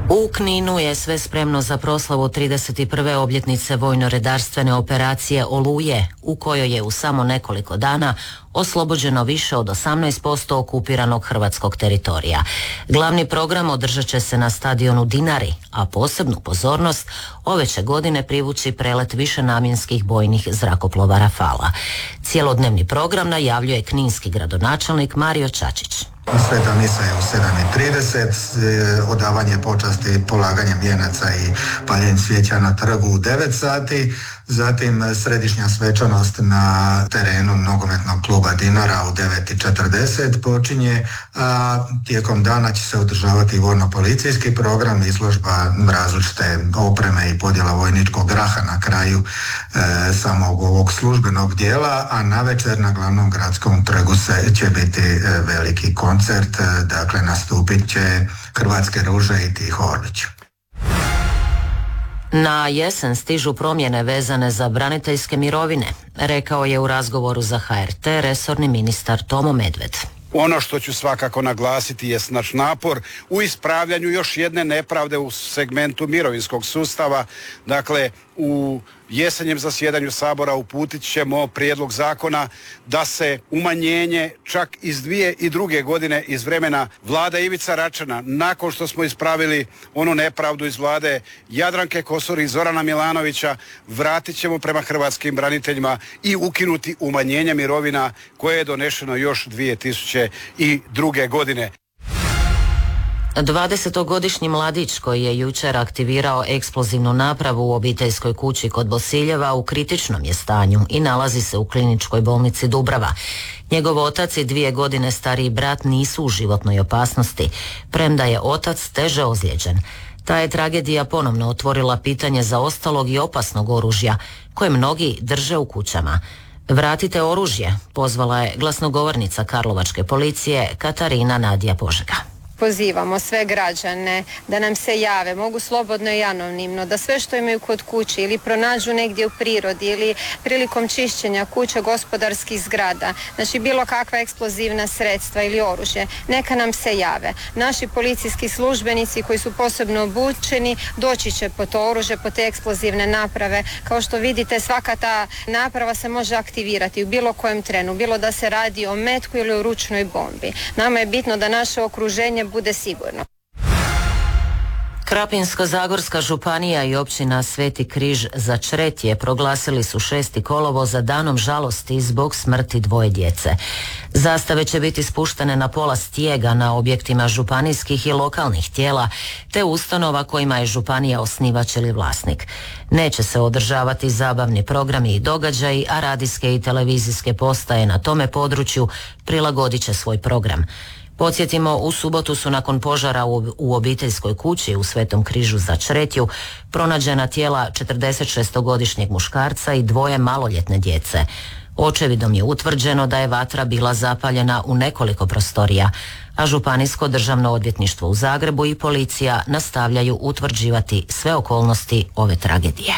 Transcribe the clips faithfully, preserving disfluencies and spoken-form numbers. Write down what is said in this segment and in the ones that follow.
U Kninu je sve spremno za proslavu trideset prve obljetnice vojno-redarstvene operacije Oluje, u kojoj je u samo nekoliko dana oslobođeno više od osamnaest posto okupiranog hrvatskog teritorija. Glavni program održat će se na stadionu Dinari, a posebnu pozornost ove će godine privući prelet višenamjenskih bojnih zrakoplova Rafala. Cijelodnevni program najavljuje kninski gradonačelnik Mario Čačić. Sveta misa je u sedam i trideset, odavanje počasti polaganjem vijenaca i paljenjem svijeća na trgu u devet sati, zatim središnja svečanost na terenu nogometnog kluba Dinara u devet i četrdeset počinje, a tijekom dana će se održavati vojno-policijski program, izložba različite opreme i podjela vojničkog graha na kraju e, samog ovog službenog dijela, a navečer na glavnom gradskom trgu se, će biti e, veliki koncert. koncert, dakle nastupit će Hrvatske ruže i Tiho Orlić. Na jesen stižu promjene vezane za braniteljske mirovine, rekao je u razgovoru za H R T resorni ministar Tomo Medved. Ono što ću svakako naglasiti je naš napor u ispravljanju još jedne nepravde u segmentu mirovinskog sustava. Dakle, u jesenjem zasjedanju Sabora uputit ćemo prijedlog zakona da se umanjenje čak iz dvije i druge godine iz vremena vlade Ivica Račana, nakon što smo ispravili onu nepravdu iz vlade Jadranke Kosor i Zorana Milanovića, vratit ćemo prema hrvatskim braniteljima i ukinuti umanjenje mirovina koje je donešeno još dvije tisuće druge. godine. dvadesetogodišnji mladić koji je jučer aktivirao eksplozivnu napravu u obiteljskoj kući kod Bosiljeva u kritičnom je stanju i nalazi se u kliničkoj bolnici Dubrava. Njegov otac i dvije godine stariji brat nisu u životnoj opasnosti, premda je otac teže ozlijeđen. Ta je tragedija ponovno otvorila pitanje zaostalog i opasnog oružja koje mnogi drže u kućama. Vratite oružje, pozvala je glasnogovornica karlovačke policije Katarina Nadija Požega. Pozivamo sve građane da nam se jave, mogu slobodno i anonimno, da sve što imaju kod kuće ili pronađu negdje u prirodi ili prilikom čišćenja kuće, gospodarskih zgrada, znači bilo kakva eksplozivna sredstva ili oružje, neka nam se jave. Naši policijski službenici koji su posebno obučeni doći će po to oružje, po te eksplozivne naprave. Kao što vidite, svaka ta naprava se može aktivirati u bilo kojem trenu, bilo da se radi o metku ili o ručnoj bombi. Nama je bitno da naše okruženje bude sigurno. Krapinsko-zagorska županija i općina Sveti Križ za Čretje proglasili su šesti kolovoza danom žalosti zbog smrti dvoje djece. Zastave će biti spuštene na pola stijega na objektima županijskih i lokalnih tijela te ustanova kojima je županija osnivač ili vlasnik. Neće se održavati zabavni programi i događaji, a radijske i televizijske postaje na tome području prilagodit će svoj program. Podsjetimo, u subotu su nakon požara u, u obiteljskoj kući u Svetom Križu za Čretju pronađena tijela četrdesetšestogodišnjeg muškarca i dvoje maloljetne djece. Očevidom je utvrđeno da je vatra bila zapaljena u nekoliko prostorija, a Županijsko državno odvjetništvo u Zagrebu i policija nastavljaju utvrđivati sve okolnosti ove tragedije.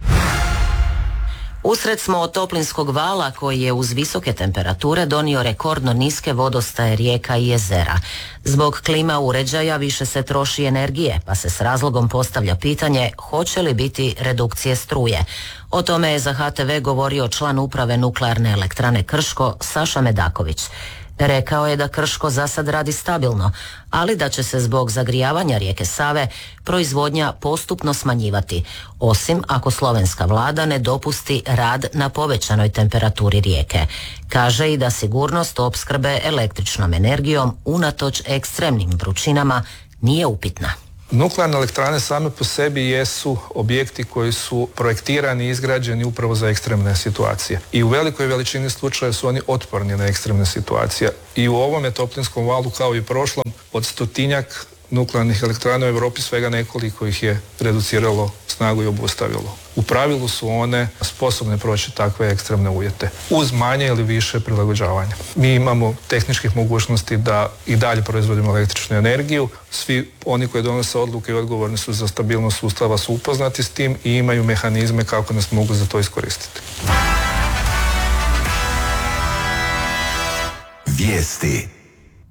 Usred smo od toplinskog vala koji je uz visoke temperature donio rekordno niske vodostaje rijeka i jezera. Zbog klima uređaja više se troši energije, pa se s razlogom postavlja pitanje hoće li biti redukcije struje. O tome je za H T V govorio član uprave Nuklearne elektrane Krško Saša Medaković. Rekao je da Krško za sad radi stabilno, ali da će se zbog zagrijavanja rijeke Save proizvodnja postupno smanjivati, osim ako slovenska vlada ne dopusti rad na povećanoj temperaturi rijeke. Kaže i da sigurnost opskrbe električnom energijom unatoč ekstremnim vrućinama nije upitna. Nuklearne elektrane same po sebi jesu objekti koji su projektirani i izgrađeni upravo za ekstremne situacije. I u velikoj veličini slučaja su oni otporni na ekstremne situacije. I u ovome toplinskom valu, kao i prošlom, od stotinjak nuklearnih elektrana u Europi svega nekoliko ih je reduciralo snagu i obustavilo. U pravilu su one sposobne proći takve ekstremne uvjete, uz manje ili više prilagođavanja. Mi imamo tehničkih mogućnosti da i dalje proizvodimo električnu energiju. Svi oni koji donose odluke i odgovorni su za stabilnost sustava su upoznati s tim i imaju mehanizme kako nas mogu za to iskoristiti. Vijesti.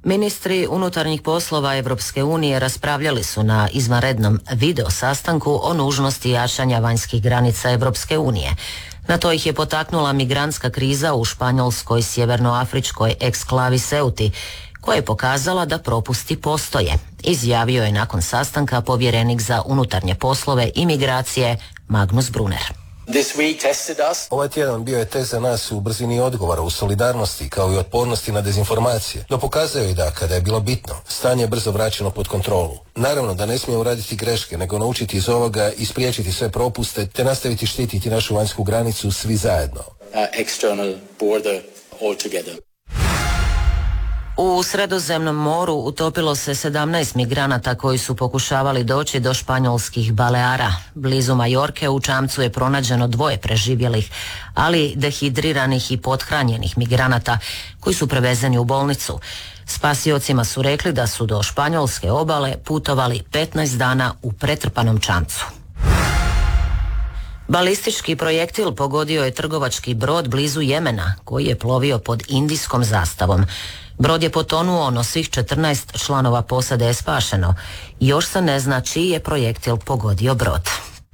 Ministri unutarnjih poslova Europske unije raspravljali su na izvanrednom video sastanku o nužnosti jačanja vanjskih granica Europske unije. Na to ih je potaknula migrantska kriza u španjolskoj sjevernoafričkoj eksklavi Ceuti, koja je pokazala da propusti postoje, izjavio je nakon sastanka povjerenik za unutarnje poslove i migracije Magnus Brunner. Ovaj tjedan bio je test za nas u brzini odgovora, u solidarnosti kao i otpornosti na dezinformacije. No pokazao je da, kada je bilo bitno, stanje je brzo vraćeno pod kontrolu. Naravno da ne smijemo raditi greške, nego naučiti iz ovoga i spriječiti sve propuste, te nastaviti štititi našu vanjsku granicu svi zajedno. U Sredozemnom moru utopilo se sedamnaest migranata koji su pokušavali doći do španjolskih Baleara. Blizu Majorke u čamcu je pronađeno dvoje preživjelih, ali dehidriranih i pothranjenih migranata koji su prevezeni u bolnicu. Spasiocima su rekli da su do španjolske obale putovali petnaest dana u pretrpanom čamcu. Balistički projektil pogodio je trgovački brod blizu Jemena koji je plovio pod indijskom zastavom. Brod je potonuo, no svih četrnaest članova posade je spašeno. Još se ne zna čiji je projektil pogodio brod.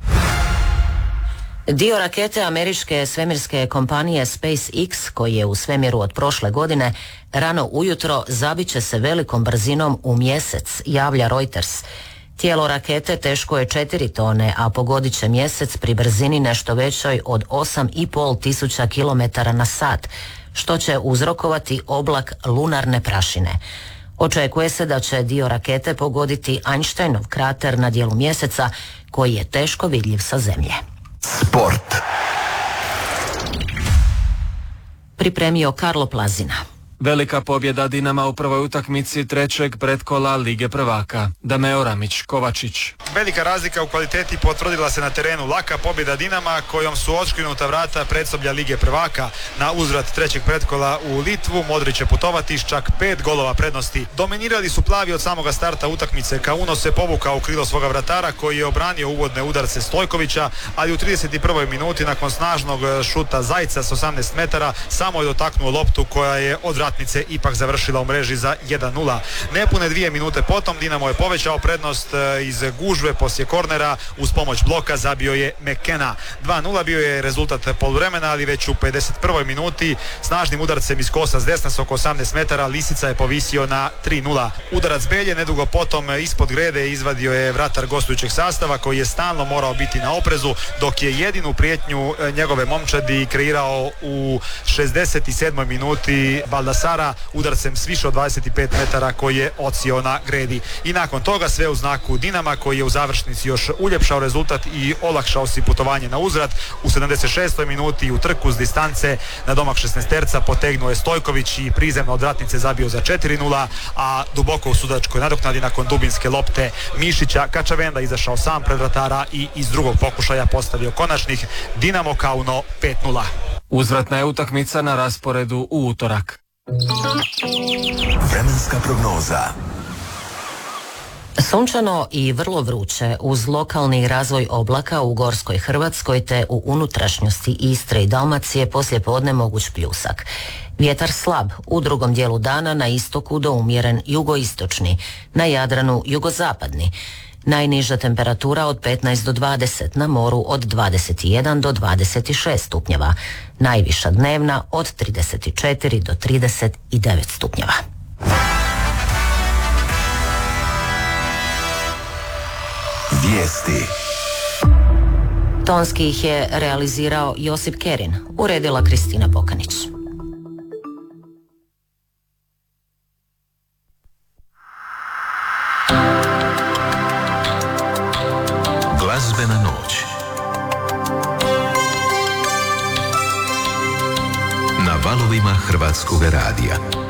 Dio rakete američke svemirske kompanije SpaceX, koji je u svemiru od prošle godine, rano ujutro zabit će se velikom brzinom u mjesec, javlja Reuters. Tijelo rakete teško je četiri tone, a pogodit će mjesec pri brzini nešto većoj od osam i pol tisuća kilometara na sat, što će uzrokovati oblak lunarne prašine. Očekuje se da će dio rakete pogoditi Einsteinov krater na dijelu mjeseca, koji je teško vidljiv sa Zemlje. Sport. Pripremio Karlo Plazina. Velika pobjeda Dinama u prvoj utakmici trećeg pretkola Lige prvaka. Dameo Ramić Kovačić. Velika razlika u kvaliteti potvrdila se na terenu. Laka pobjeda Dinama kojom su odškrinuta vrata predsoblja Lige prvaka. Na uzvrat trećeg pretkola u Litvu Modrić će putovati s čak pet golova prednosti. Dominirali su plavi od samoga starta utakmice. Kauno se povukao u krilo svoga vratara koji je obranio uvodne udarce Stojkovića, ali u trideset i prvoj minuti nakon snažnog šuta Zajca s osamnaest metara samo je dotaknuo loptu koja je od vratnice ipak završila u mreži za jedan nula. Nepune dvije minute potom Dinamo je povećao prednost iz gužve poslije kornera, uz pomoć bloka zabio je McKenna. dva nula bio je rezultat poluvremena, ali već u pedeset prvoj minuti snažnim udarcem iz kosa s desna s oko osamnaest metara Lisica je povisio na tri nula. Udarac Belje nedugo potom ispod grede izvadio je vratar gostujućeg sastava koji je stalno morao biti na oprezu, dok je jedinu prijetnju njegove momčadi kreirao u šezdeset sedmoj minuti Baldasara udarcem s više od dvadeset pet metara koji je odsio na gredi. I nakon toga sve u znaku Dinama koji je u završnici još uljepšao rezultat i olakšao si putovanje na uzvrat. U sedamdeset šestoj minuti u trku s distance na domak šesnaesterca potegnuo je Stojković i prizemno od vratnice zabio za četiri nula, a duboko u sudačkoj nadoknadi nakon dubinske lopte Mišića Kačavenda izašao sam pred vratara i iz drugog pokušaja postavio konačnih. Dinamo Kauno pet nula. Uzvratna je utakmica na rasporedu u utorak. Vremenska prognoza. Sunčano i vrlo vruće uz lokalni razvoj oblaka u gorskoj Hrvatskoj te u unutrašnjosti Istre i Dalmacije poslijepodne moguć pljusak. Vjetar slab, u drugom dijelu dana na istoku do umjeren jugoistočni, na Jadranu jugozapadni. Najniža temperatura od petnaest do dvadeset, na moru od dvadeset jedan do dvadeset šest stupnjeva. Najviša dnevna od trideset četiri do trideset devet stupnjeva. Vijesti. Tonski ih je realizirao Josip Kerin, uredila Kristina Pokanić. Glazbena noć na valovima Hrvatskog radija.